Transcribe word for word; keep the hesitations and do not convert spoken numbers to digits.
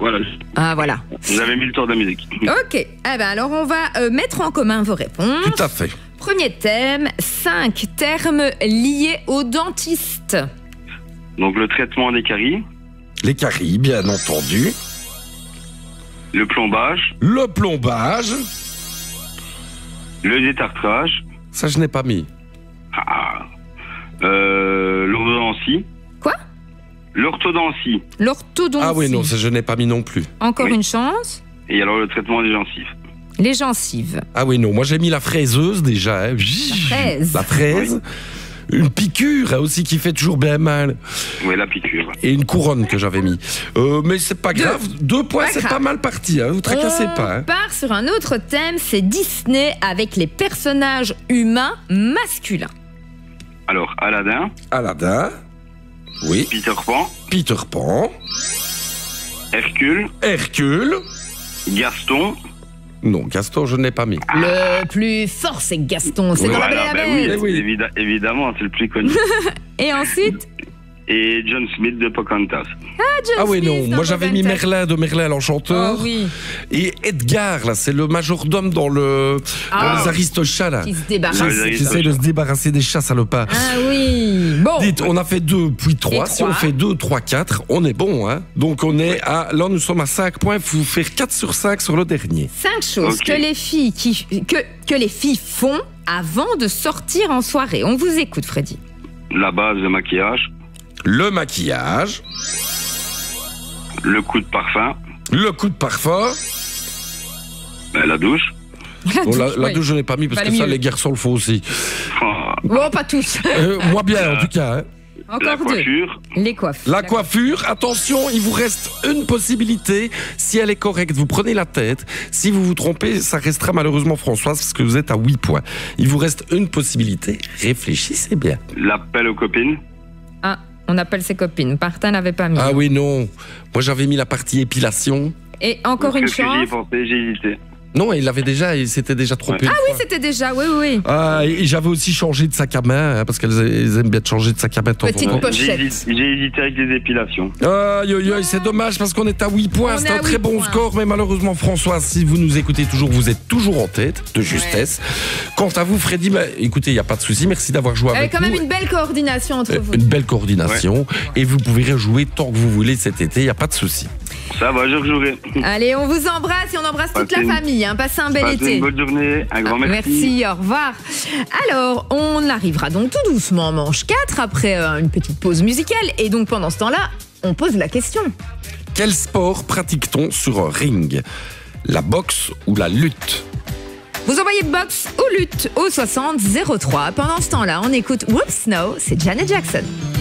Voilà. Ah, voilà. J'avais mis le tour de la musique. Ok. Eh ben alors, on va euh, mettre en commun vos réponses. Tout à fait. Premier thème, cinq termes liés au dentiste. Donc, le traitement des caries, Les caries, bien entendu. le plombage, Le plombage. le détartrage, Ça, je n'ai pas mis. ah, euh, l'orthodontie. Quoi? L'orthodontie. L'orthodontie. Ah oui, non, ça, je n'ai pas mis non plus. Encore Oui. une chance. Et alors, le traitement des gencives. Les gencives. Ah oui, non, moi j'ai mis la fraiseuse déjà. Hein. La fraise. La fraise. Une piqûre hein, aussi qui fait toujours bien mal. Oui, la piqûre. Et une couronne que j'avais mis. Euh, mais c'est pas Deux. grave. Deux points, Pas c'est grave. pas mal parti. Hein. Vous tracassez On pas. Hein. part sur un autre thème, c'est Disney avec les personnages humains masculins. Alors, Aladdin, Aladdin. Oui. Peter Pan, Peter Pan. Hercule, Hercule. Gaston. Non, Gaston, je n'ai pas mis. Le plus fort, c'est Gaston, c'est dans la Belle et la ben oui, Bête. oui. évida- évidemment, c'est le plus connu. Et ensuite, Et John Smith de Pocahontas. John Ah oui, Smith non, dans moi j'avais mis Pocahontas. Merlin de Merlin l'Enchanteur. Oh oui, Et Edgar, là, c'est le majordome dans, le, Ah. dans les Aristochats, là. qui se Qui débarrasse. Ah, les qui Aristochats. essaie de se débarrasser des chats salopards. Ah oui, bon. Dites, on a fait deux, puis trois. Et Si on trois. fait deux, trois, quatre, on est bon, hein. Donc on est à, là nous sommes à cinq points, il faut faire quatre sur cinq sur le dernier. Cinq choses Ok. que les filles qui que que les filles font avant de sortir en soirée. On vous écoute, Freddy. La base de maquillage, Le maquillage, le coup de parfum, le coup de parfum. ben, la douche. Bon, la, la oui. douche, je n'ai pas mis parce Fallait que ça, mieux. les garçons le font aussi. Ah, Bon, pas tous. Euh, moi bien, en tout cas. Hein. la Encore deux. coiffure, Les coiffes. La coiffure, attention, il vous reste une possibilité. Si elle est correcte, vous prenez la tête. Si vous vous trompez, ça restera malheureusement Françoise parce que vous êtes à huit points. Il vous reste une possibilité. Réfléchissez bien. l'appel aux copines, Ah, on appelle ses copines. Martin n'avait pas mis. Ah oui, non. Moi, j'avais mis la partie épilation. Et encore une Qu'est-ce que j'y ai chance. pensé, j'ai hésité. Non, il l'avait déjà, et c'était déjà trop Ouais. une Ah oui, fois. c'était déjà. Oui, oui, oui. Ah, et j'avais aussi changé de sac à main, hein, parce qu'elles elles aiment bien de changer de sac à main de temps en Petite temps. poche. J'ai Pochette. hésité, j'ai hésité avec les épilations. Aïe, aïe, aïe, c'est dommage parce qu'on est à huit points. On C'est est un à très huit bon points. score, mais malheureusement, François, si vous nous écoutez toujours, vous êtes toujours en tête, de justesse. Quant à vous, Freddy, bah, écoutez, il n'y a pas de souci. Merci d'avoir joué Avec avec quand nous. même une belle coordination entre Euh, vous. Une belle coordination. Et vous pouvez rejouer tant que vous voulez cet été, il n'y a pas de souci. Ça va, je rejouerai. Allez, on vous embrasse et on embrasse toute Passez la une- famille. Hein. Passez un bel Passez été. une bonne journée, un grand Ah, merci. Merci, au revoir. Alors, on arrivera donc tout doucement en manche quatre après euh, une petite pause musicale. Et donc, pendant ce temps-là, on pose la question. Quel sport pratique-t-on sur un ring? La boxe ou la lutte? Vous envoyez box ou lutte au soixante zéro trois. Pendant ce temps-là, on écoute Whoops No, c'est Janet Jackson.